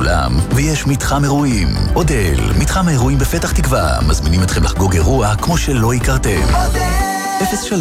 באולם, ויש מתחם אירועים. אודל, מתחם האירועים בפתח תקווה, מזמינים אתכם לחגוג אירוע כמו שלא הכרתם. אודל!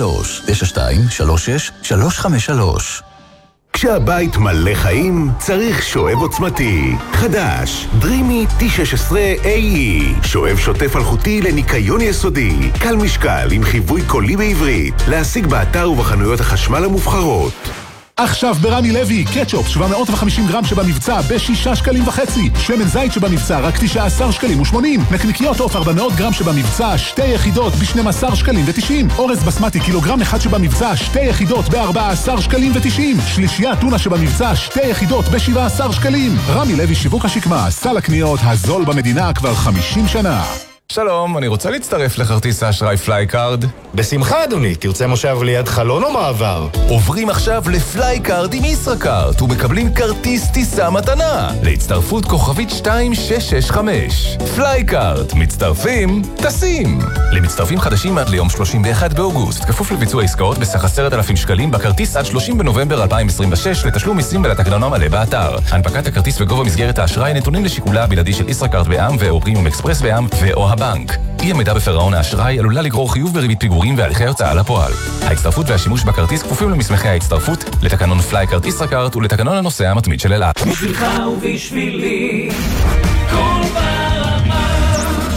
03-9236-353. כשהבית מלא חיים, צריך שואב עוצמתי. חדש, דרימי T16AE. שואב שוטף אלחוטי לניקיון יסודי. קל משקל עם חיווי קולי בעברית. להשיג באתר ובחנויות החשמל המובחרות. עכשיו ברמי לוי, קטשופ 750 גרם שבמבצע ב6.5 שקלים. שמן זית שבמבצע רק 19.80 שקלים. נקניקיות עוף 400 גרם שבמבצע 2 יחידות ב12.90 שקלים. אורז בסמטי קילוגרם אחד שבמבצע 2 יחידות ב14.90 שקלים. שלישייה טונה שבמבצע 2 יחידות ב17 שקלים. רמי לוי שיווק השקמה, סל הקניות הזול במדינה כבר 50 שנה. שלום, אני רוצה להצטרף לכרטיס האשראי פלייקארד. בשמחה אדוני, תרצה מושב ליד חלון או מעבר? עוברים עכשיו לפלייקארד עם ישראכרט ומקבלים כרטיס טיסה מתנה להצטרפות כוכבית 2665. פלייקארד, מצטרפים, טסים. למצטרפים חדשים עד ליום 31 באוגוסט, כפוף לביצוע עסקאות בסך 10,000 שקלים בכרטיס עד 30 בנובמבר 2026 לתשלום מיסים ולתקנון המלא באתר. הנפקת הכרטיס וגובה מסגרת האשראי נתונים לשיקולה הבלעדי של ישראכרט בע"מ ו/או פרימיום אקספרס בע"מ ו/או הבנק. אי עמידה בפירעון האשראי עלולה לגרור חיוב בריבית פיגורים והליכי הוצאה לפועל. ההצטרפות והשימוש בכרטיס כפופים למסמכי ההצטרפות, לתקנון פלייקארד ישראכרט ולתקנון הנוסע המתמיד של אל על. בשבילך ובשבילי כל ברמה.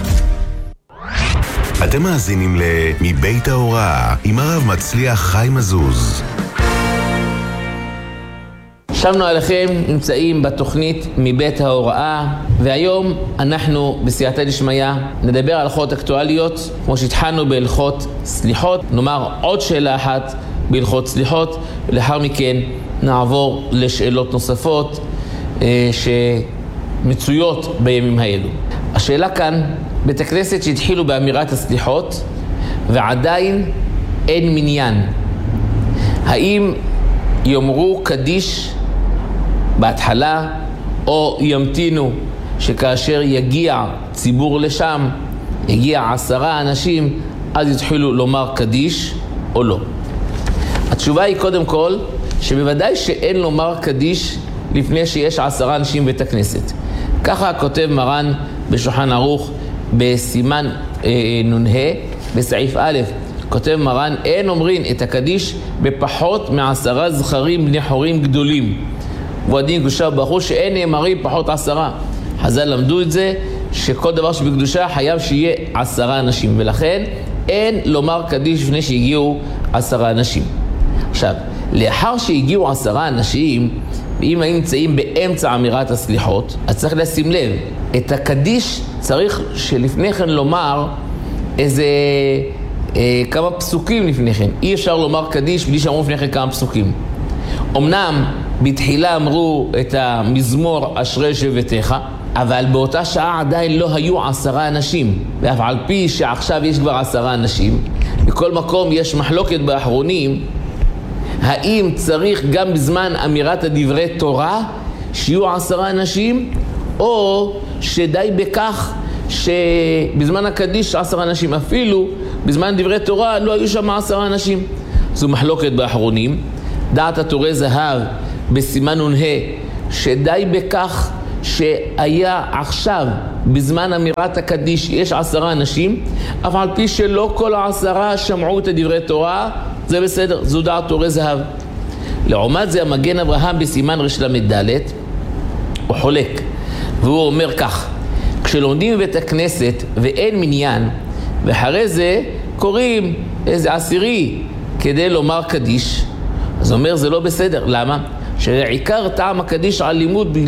אתם מאזינים מבית ההוראה עם הרב מצליח חיים מזוז. שבנו עליכם, נמצאים בתוכנית מבית ההוראה, והיום אנחנו בסייעתא דשמיא נדבר על הלכות אקטואליות, כמו שהתחלנו בהלכות סליחות. נאמר עוד שאלה אחת בהלכות סליחות, ולאחר מכן נעבור לשאלות נוספות שמצויות בימים האלו. השאלה כאן, בית הכנסת שהתחילו באמירת הסליחות ועדיין אין מניין, האם יאמרו קדיש בהתחלה, או ימתינו שכאשר יגיע ציבור לשם, יגיע 10 אנשים, אז יתחילו לומר קדיש או לא? התשובה היא קודם כל, שבוודאי שאין לומר קדיש לפני שיש 10 אנשים בית הכנסת. ככה כותב מרן בשולחן ערוך בסימן נ"ה, בסעיף א', כותב מרן, אין אומרים את הקדיש בפחות מ10 זכרים בני חורים גדולים. ועדין קדושה בחור שאין נאמרים פחות 10. חז"ל למדו את זה, שכל דבר שבקדושה חייב שיהיה 10 אנשים, ולכן אין לומר קדיש לפני שהגיעו 10 אנשים. עכשיו, לאחר שהגיעו 10 אנשים, ואם הם נמצאים באמצע אמירת הסליחות, אז צריך לשים לב, את הקדיש צריך שלפני כן לומר איזה כמה פסוקים לפני כן. אי אפשר לומר קדיש בלי שאמרו לפני כן כמה פסוקים. אמנם בתחילה אמרו את המזמור אשרי שבטיך, אבל באותה שעה עדיין לא היו 10 אנשים, ואף על פי שעכשיו יש כבר 10 אנשים. בכל מקום יש מחלוקת באחרונים, האם צריך גם בזמן אמירת הדברי תורה שיהיו 10 אנשים, או שדי בכך שבזמן הקדיש 10 אנשים, אפילו בזמן דברי תורה לא היו שם 10 אנשים. זו מחלוקת באחרונים. דעת התורה זהב בסימן נ"ה, שדי בכך שהיה עכשיו בזמן אמירת הקדיש יש 10 אנשים, אף על פי שלא כל 10 שמעו את דברי תורה, זה בסדר, זו דעת תורה זהב. לעומת זה המגן אברהם בסימן ר"ד, הוא חולק, והוא אומר כך, כשלומדים בבית הכנסת ואין מניין, ואחרי זה קוראים איזה 10 כדי לומר קדיש, אז אומר זה לא בסדר. למה? שעיקר טעם הקדיש על לימוד